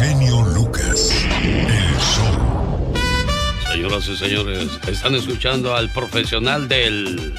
genio Lucas, el show. Señoras y señores, están escuchando al profesional del...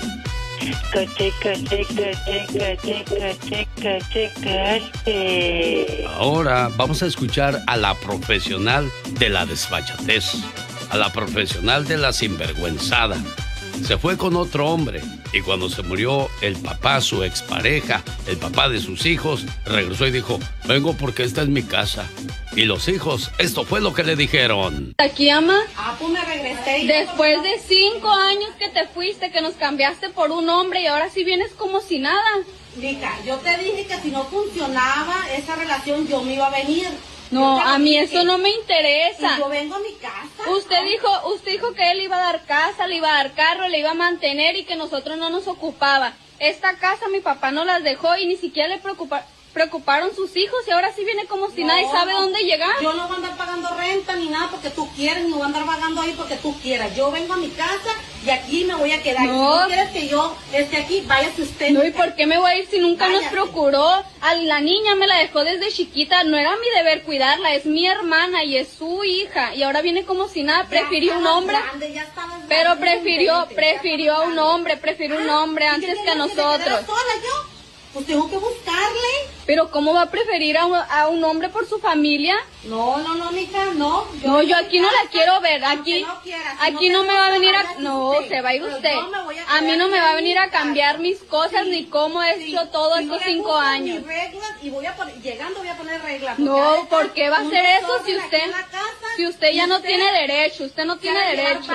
Ahora vamos a escuchar a la profesional de la desfachatez, a la profesional de la sinvergüenzada. Se fue con otro hombre y cuando se murió el papá, su expareja, el papá de sus hijos, regresó y dijo, vengo porque esta es mi casa. Y los hijos, esto fue lo que le dijeron. ¿Aquí, ama? Pues me regresé. Después de 5 años que te fuiste, que nos cambiaste por un hombre y ahora sí vienes como si nada. Mija, yo te dije que si no funcionaba esa relación yo me iba a venir. No, a mí eso no me interesa. Y yo vengo a mi casa. Usted dijo que él iba a dar casa, le iba a dar carro, le iba a mantener y que nosotros no nos ocupaba. Esta casa mi papá no las dejó y ni siquiera le preocuparon sus hijos y ahora sí viene como si nadie sabe dónde llegar. Yo no voy a andar pagando renta ni nada porque tú quieres, ni voy a andar vagando ahí porque tú quieras. Yo vengo a mi casa y aquí me voy a quedar. No. Si no quieres que yo esté aquí, váyase usted. No, ¿y por qué me voy a ir si nunca nos procuró? A la niña me la dejó desde chiquita, no era mi deber cuidarla, es mi hermana y es su hija. Y ahora viene como si nada, prefirió un hombre. Pero prefirió a un hombre antes que a nosotros. Pues tengo que buscarle. Pero ¿cómo va a preferir a un hombre por su familia? No, mija, no. Yo aquí no la quiero ver. Aquí no me va a venir a... No, se va a ir usted. A mí no me va a venir a cambiar mis cosas ni cómo he hecho todo estos 5 años. Llegando voy a poner reglas. No, ¿por qué va a hacer eso si usted ya no tiene derecho? Usted no tiene derecho.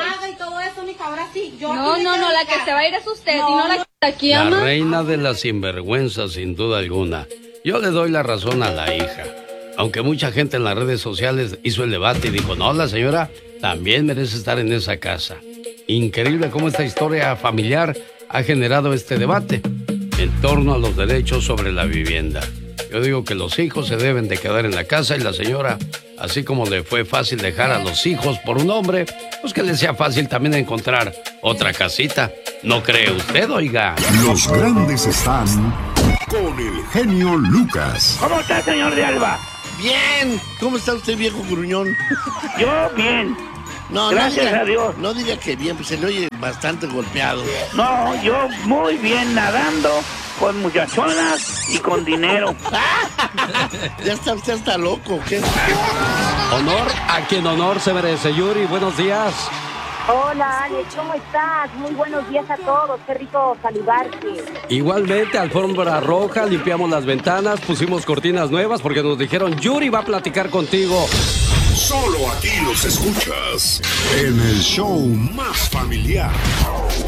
No, la que se va a ir es usted. Y no la aquí, la ama. Reina de la sinvergüenza, sin duda alguna. Yo le doy la razón a la hija. Aunque mucha gente en las redes sociales hizo el debate y dijo, no, la señora también merece estar en esa casa. Increíble cómo esta historia familiar ha generado este debate en torno a los derechos sobre la vivienda. Yo digo que los hijos se deben de quedar en la casa y la señora, así como le fue fácil dejar a los hijos por un hombre, pues que le sea fácil también encontrar otra casita. ¿No cree usted, oiga? Los grandes están con el genio Lucas. ¿Cómo está, señor de Alba? Bien. ¿Cómo está usted, viejo gruñón? Yo bien. No, gracias a Dios. No diga que bien, pues se le oye bastante golpeado. No, yo muy bien nadando, con muchachonas y con dinero. Ya está usted hasta loco, ¿qué? Honor a quien honor se merece. Yuri, buenos días. Hola, Alex, ¿cómo estás? Muy buenos días a todos, qué rico saludarte. Igualmente, alfombra roja, limpiamos las ventanas, pusimos cortinas nuevas porque nos dijeron, Yuri va a platicar contigo. Solo aquí los escuchas en el show más familiar.